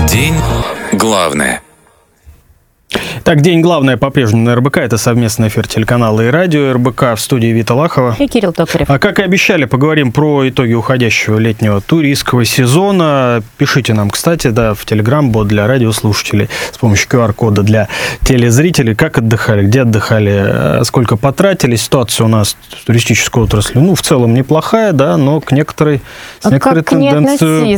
День главное. Так, день главное по-прежнему на РБК. Это совместный эфир телеканала и радио РБК, в студии Вита Лахова. И Кирилл Токарев. А как и обещали, поговорим про итоги уходящего летнего туристского сезона. Пишите нам, кстати, в Telegram-бот для радиослушателей с помощью QR-кода для телезрителей. Как отдыхали, где отдыхали, сколько потратили. Ситуация у нас в туристической отрасли, в целом неплохая, но к некоторой тенденции